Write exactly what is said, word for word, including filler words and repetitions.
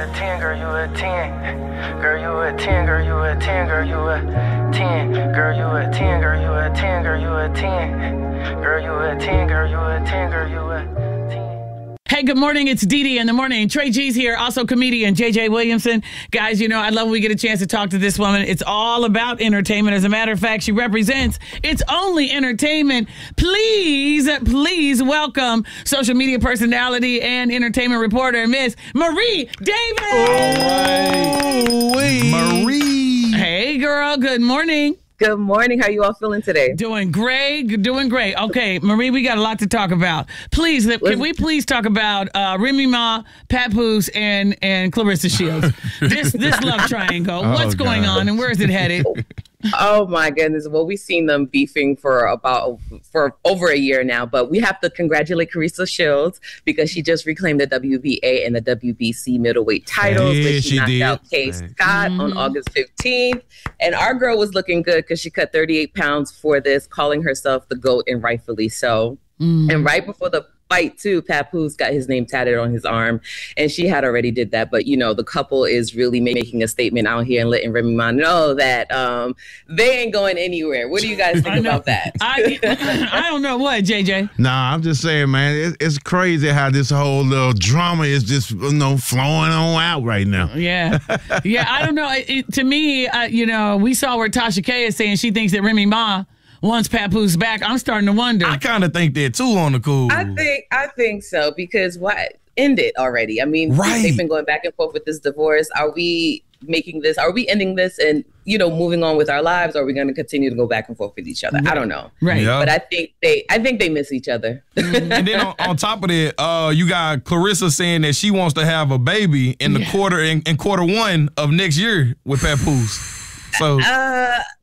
a ten, girl, you a ten. Girl, you a ten, girl, you a ten, girl, you a ten. Girl, you a ten, girl, you a ten, girl, you a ten. Girl, you a ten, girl, you a ten, girl, you a ten. Hey, good morning. It's Dee Dee in the morning. Trey G's here, also comedian J J Williamson. Guys, you know, I love when we get a chance to talk to this woman. It's all about entertainment. As a matter of fact, she represents It's Only Entertainment. Please, please welcome social media personality and entertainment reporter, Miss Marie Davis. All right. Marie. Hey, girl. Good morning. Good morning. How you all feeling today? Doing great. Doing great. Okay, Marie, we got a lot to talk about. Please, can we please talk about uh, Remy Ma, Papoose, and and Clarissa Shields? this this love triangle. Oh, What's going God. on, and where is it headed? Oh my goodness. Well, we've seen them beefing for about for over a year now, but we have to congratulate Clarissa Shields because she just reclaimed the W B A and the W B C middleweight titles, Yeah, which she, she knocked did. out Kay Right. Scott Mhm. on August fifteenth. And our girl was looking good because she cut thirty-eight pounds for this, calling herself the GOAT, and rightfully so. Mm. And right before the fight, too, Papoose got his name tatted on his arm, and she had already did that. But, you know, the couple is really making a statement out here and letting Remy Ma know that um, they ain't going anywhere. What do you guys I think know. about that? I I don't know what, J J. Nah, I'm just saying, man, it, it's crazy how this whole little drama is just, you know, flowing on out right now. Yeah, yeah. I don't know. It, it- to me, uh, you know, we saw where Tasha K is saying she thinks that Remy Ma wants Papoose back. I'm starting to wonder. I kind of think that too on the cool. I think I think so, because what end it already? I mean, Right. they've been going back and forth with this divorce. Are we making this? Are we ending this and, you know, moving on with our lives? Or are we going to continue to go back and forth with each other? I don't know. Right. Yeah. But I think they I think they miss each other. And then on, on top of that, uh, you got Clarissa saying that she wants to have a baby in the Yeah. quarter in, in quarter one of next year with Papoose. So Uh,